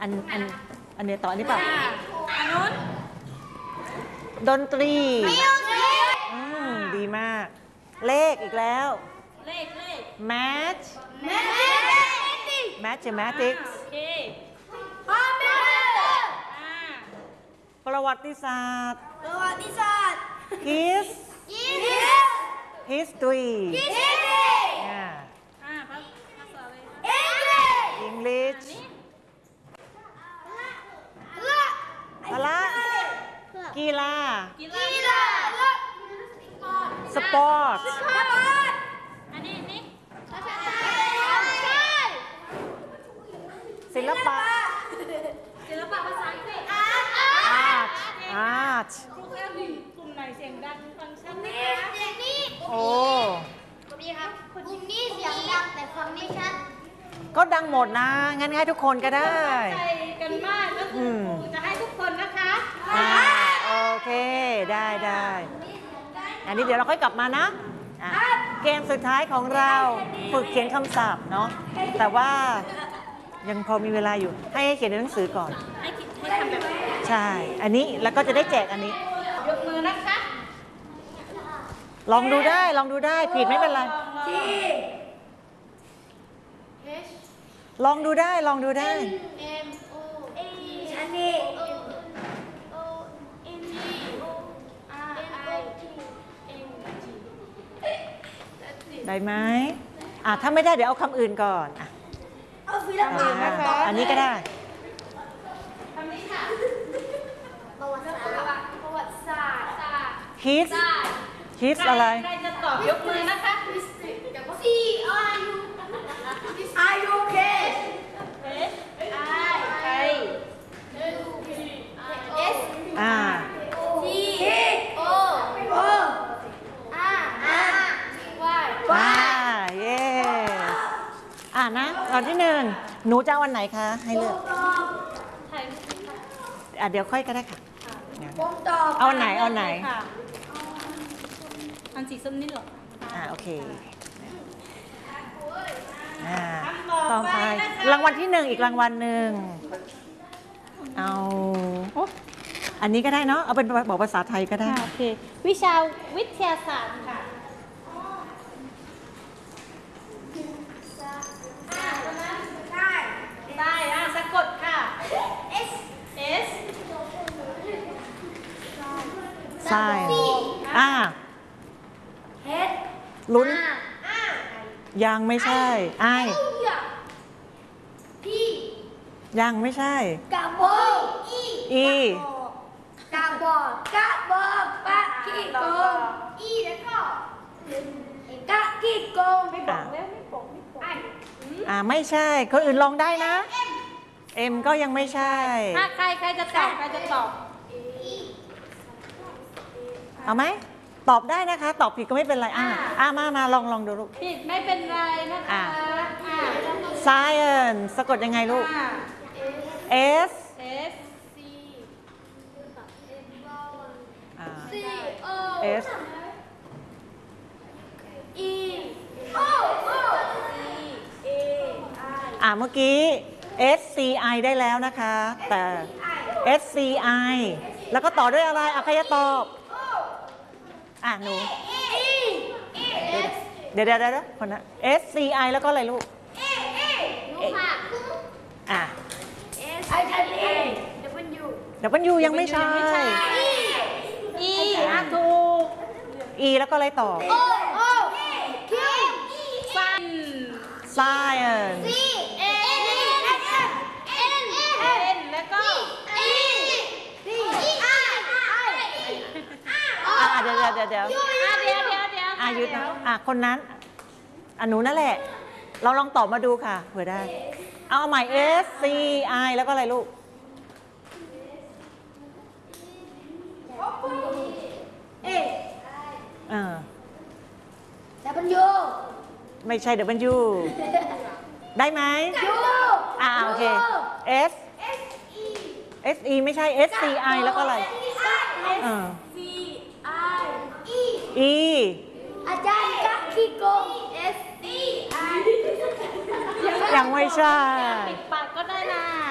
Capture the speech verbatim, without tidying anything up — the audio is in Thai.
อันอันอันเนี้ยต่ออันนี้ป่ะอันนู้นดนตรีอืมดีมากเลขอีกแล้วเลขเลข math mathematics โอเคประวัติศาสตร์ประวัติศาสตร์ his history อ่าภาษาอะไร English พละกีฬากีฬาสปอร์ตอันนี้นี่ศิลปะศิลปะภาษาอังกฤษ art art ครูแค่กลุ่มไหนเสียงดังฟังชัดไหมคะโอ้นี่ครับกลุ่มนี้เสียงดังแต่ฟังไม่ชัดก็ดังหมดนะงั้นให้ทุกคนก็ได้ใจกันมากก็คือครูจะให้ทุกคนนะคะอ่าโอเคได้ได้อันนี้เดี๋ยวเราค่อยกลับมานะอ่ะเกมสุดท้ายของเราฝึกเขียนคำศัพท์เนาะแต่ว่ายังพอมีเวลาอยู่ให้เขียนในหนังสือก่อนให้คิดให้ทำแบบนี้ใช่อันนี้แล้วก็จะได้แจกอันนี้ยกมือนะคะลองดูได้ลองดูได้ผิดไม่เป็นไรลองดูได้ลองดูได้อันนี้ได้ไหมอ่ะถ้าไม่ได้เดี๋ยวเอาคำอื่นก่อนอ่ะเอาฟิลปะนะคะอันนี้ก็ได้คำนี้ค่ะประวัติศาสตร์ประวัติศาสตร์ his his อะไรใครจะตอบยกมือนะคะ C R U R U K S I ใคร S อ่า T O O R R Y อ่าเย้อ่านะตอนที่หนึ่งหนูจะเอาวันไหนคะให้เลือกถ่ายรูปค่ะอ่ะเดี๋ยวค่อยก็ได้ค่ะผมตอบเอาไหนเอาไหนค่ะอันสีส้มนี่หรออ่าโอเคอ่าต่อไปรางวัลที่หนึ่งอีกรางวัลหนึ่งเอาอันนี้ก็ได้เนาะเอาเป็นบอกภาษาไทยก็ได้โอเควิชาวิทยาศาสตร์ค่ะได้อ่ะสะกดค่ะ S S ใช่อ่า H ลุ้นยังไม่ใช่ไอ P ยังไม่ใช่กระบอกอีอีกระบอกกระบอกปะกี้โกงอีแล้วก็กะกี้โกงไม่บอกแล้วไม่บอกไม่บอกอ่าไม่ใช่คนอื่นลองได้นะเอ็มก็ยังไม่ใช่ถ้าใครใครจะตอบใครจะตอบเอาไหมตอบได้นะคะตอบผิดก็ไม่เป็นไรอ่าอ่ามามาลองลองดูลูกผิดไม่เป็นไรนะคะ science สะกดยังไงลูก S S C S E O O A อ่าเมื่อกี้ S C I ได้แล้วนะคะแต่ S C I แล้วก็ต่อด้วยอะไรอ่ะใครจะตอบอ่ะหนูเดี๋ยวเดี๋ยวเดี๋ยวคนนะ S C I แล้วก็อะไรลูกอ่ะ I N A W W ยังไม่ใช่ E อ่ะถูก E แล้วก็อะไรต่อ O O Q Sun Science C A N N N แล้วก็ E D I อ่ะเดี๋ยวเดี๋ยวเดี๋ยวอ่ะเดี๋ยวเดี๋ยวเดี๋ยวอ่ะยุดนะอ่ะคนนั้นอ่ะหนูนั่นแหละเราลองตอบมาดูค่ะเผื่อได้เอาใหม่ S C I แล้วก็อะไรลูก A อ่า W ไม่ใช่ W ได้ไหม U อ่าโอเค S S E ไม่ใช่ S C I แล้วก็อะไรอ่า C I E E อาจารย์กะขี้โกง S C I ยังไม่ใช่ปิดปากก็ได้นะ